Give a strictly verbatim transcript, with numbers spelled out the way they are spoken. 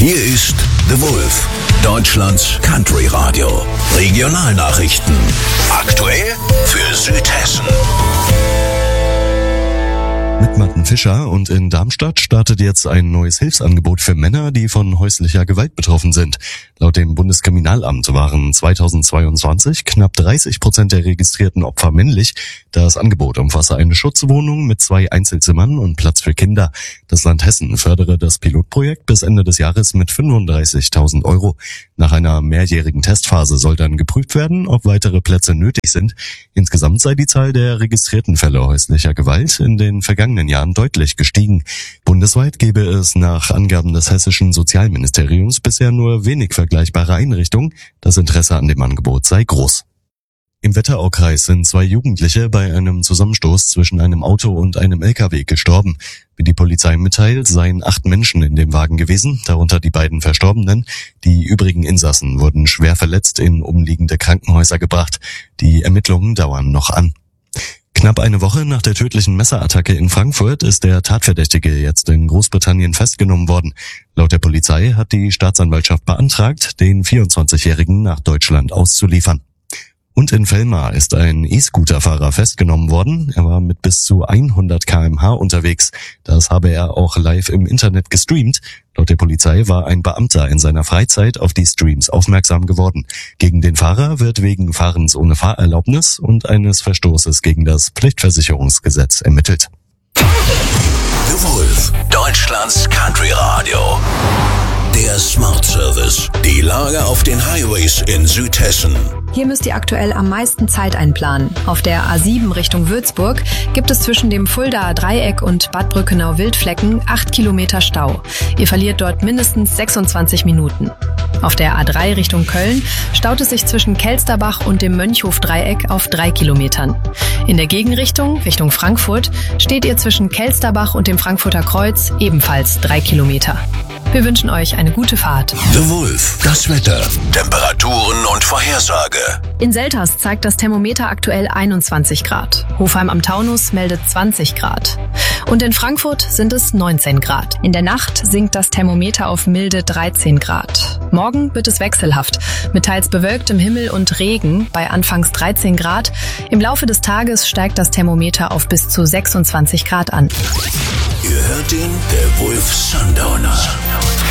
Hier ist The Wolf, Deutschlands Country Radio. Regionalnachrichten. Aktuell für Südhessen. Mit Martin Fischer, und in Darmstadt startet jetzt ein neues Hilfsangebot für Männer, die von häuslicher Gewalt betroffen sind. Laut dem Bundeskriminalamt waren zweitausendzweiundzwanzig knapp dreißig Prozent der registrierten Opfer männlich. Das Angebot umfasse eine Schutzwohnung mit zwei Einzelzimmern und Platz für Kinder. Das Land Hessen fördere das Pilotprojekt bis Ende des Jahres mit fünfunddreißigtausend Euro. Nach einer mehrjährigen Testphase soll dann geprüft werden, ob weitere Plätze nötig sind. Insgesamt sei die Zahl der registrierten Fälle häuslicher Gewalt in den vergangenen Jahren deutlich gestiegen. Bundesweit gebe es nach Angaben des hessischen Sozialministeriums bisher nur wenig vergleichbare Einrichtungen. Das Interesse an dem Angebot sei groß. Im Wetteraukreis sind zwei Jugendliche bei einem Zusammenstoß zwischen einem Auto und einem L K W gestorben. Wie die Polizei mitteilt, seien acht Menschen in dem Wagen gewesen, darunter die beiden Verstorbenen. Die übrigen Insassen wurden schwer verletzt in umliegende Krankenhäuser gebracht. Die Ermittlungen dauern noch an. Knapp eine Woche nach der tödlichen Messerattacke in Frankfurt ist der Tatverdächtige jetzt in Großbritannien festgenommen worden. Laut der Polizei hat die Staatsanwaltschaft beantragt, den vierundzwanzigjährigen nach Deutschland auszuliefern. Und in Vellmar ist ein E-Scooter-Fahrer festgenommen worden. Er war mit bis zu hundert Kilometer pro Stunde unterwegs. Das habe er auch live im Internet gestreamt. Laut der Polizei war ein Beamter in seiner Freizeit auf die Streams aufmerksam geworden. Gegen den Fahrer wird wegen Fahrens ohne Fahrerlaubnis und eines Verstoßes gegen das Pflichtversicherungsgesetz ermittelt. The Wolf, Deutschlands Country Radio. Der Smart Service. Die Lage auf den Highways in Südhessen. Hier müsst ihr aktuell am meisten Zeit einplanen. Auf der A sieben Richtung Würzburg gibt es zwischen dem Fuldaer Dreieck und Bad Brückenau-Wildflecken acht Kilometer Stau. Ihr verliert dort mindestens sechsundzwanzig Minuten. Auf der A drei Richtung Köln staut es sich zwischen Kelsterbach und dem Mönchhof-Dreieck auf drei Kilometern. In der Gegenrichtung, Richtung Frankfurt, steht ihr zwischen Kelsterbach und dem Frankfurter Kreuz ebenfalls drei Kilometer. Wir wünschen euch eine gute Fahrt. The Wolf, das Wetter, Temperaturen und Vorhersage. In Selters zeigt das Thermometer aktuell einundzwanzig Grad. Hofheim am Taunus meldet zwanzig Grad. Und in Frankfurt sind es neunzehn Grad. In der Nacht sinkt das Thermometer auf milde dreizehn Grad. Morgen wird es wechselhaft, mit teils bewölktem Himmel und Regen bei anfangs dreizehn Grad. Im Laufe des Tages steigt das Thermometer auf bis zu sechsundzwanzig Grad an. Ihr hört ihn, der Wolf Sundowner.